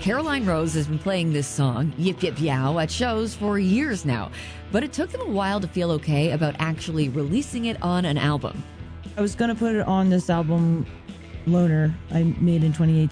Caroline Rose has been playing this song, Yip Yip Yow, at shows for years now, but it took them a while to feel okay about actually releasing it on an album. I was going to put it on this album, Loner, I made in 2018.